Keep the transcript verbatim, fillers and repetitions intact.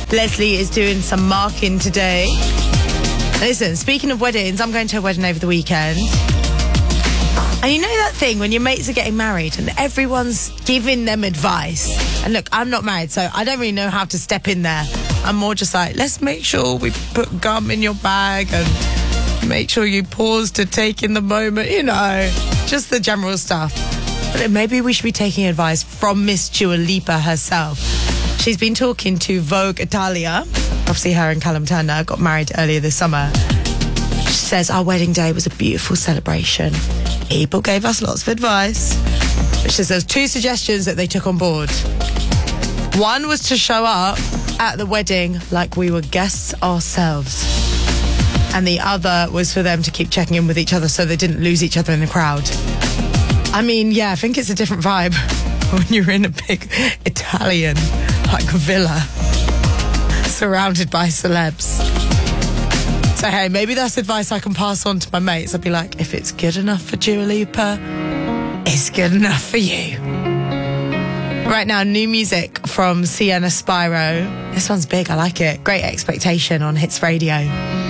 Leslie is doing some marking today. Listen, speaking of weddings, I'm going to a wedding over the weekend. And you know that thing when your mates are getting married and everyone's giving them advice? And look, I'm not married, so I don't really know how to step in there. I'm more just like, let's make sure we put gum in your bag and make sure you pause to take in the moment, you know, just the general stuff. But maybe we should be taking advice from Miss Dua Lipa herself. She's been talking to Vogue Italia. Obviously, her and Callum Turner got married earlier this summer. She says, our wedding day was a beautiful celebration. People gave us lots of advice. She says there's two suggestions that they took on board. One was to show up at the wedding like we were guests ourselves. And the other was for them to keep checking in with each other so they didn't lose each other in the crowd. I mean, yeah, I think it's a different vibe when you're in a big Italian, like, villa surrounded by celebs. So, hey, maybe that's advice I can pass on to my mates. I'd be like, if it's good enough for Dua Lipa, it's good enough for you. Right now, new music from Sienna Spyro. This one's big, I like it. Great Expectation on Hits Radio.